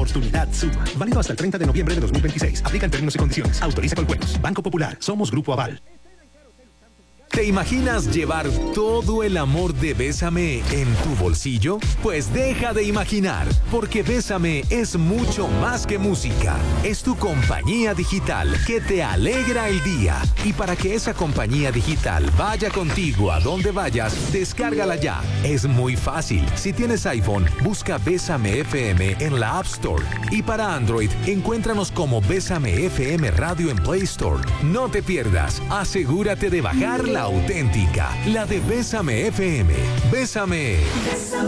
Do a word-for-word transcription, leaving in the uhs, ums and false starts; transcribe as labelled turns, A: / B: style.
A: oportunidad suma. Válido hasta el treinta de noviembre de dos mil veintiséis. Aplican términos y condiciones. Autoriza con juegos. Banco Popular. Somos Grupo Aval.
B: ¿Te imaginas llevar todo el amor de Bésame en tu bolsillo? Pues deja de imaginar, porque Bésame es mucho más que música. Es tu compañía digital que te alegra el día. Y para que esa compañía digital vaya contigo a donde vayas, descárgala ya. Es muy fácil. Si tienes iPhone, busca Bésame F M en la App Store. Y para Android, encuéntranos como Bésame F M Radio en Play Store. No te pierdas. Asegúrate de bajar la auténtica, la de Bésame F M. Bésame.
C: Bésame.